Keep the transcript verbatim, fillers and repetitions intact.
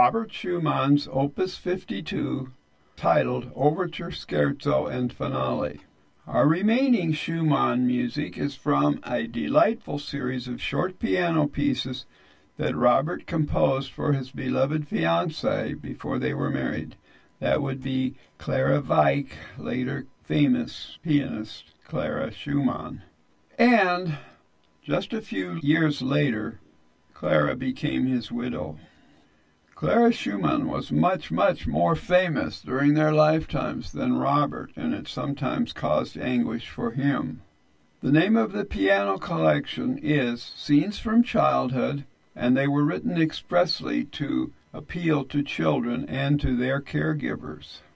Robert Schumann's Opus fifty-two, titled Overture, Scherzo, and Finale. Our remaining Schumann music is from a delightful series of short piano pieces that Robert composed for his beloved fiancée before they were married. That would be Clara Wieck, later famous pianist Clara Schumann. And just a few years later, Clara became his widow. Clara Schumann was much, much more famous during their lifetimes than Robert, and it sometimes caused anguish for him. The name of the piano collection is Scenes from Childhood, and they were written expressly to appeal to children and to their caregivers.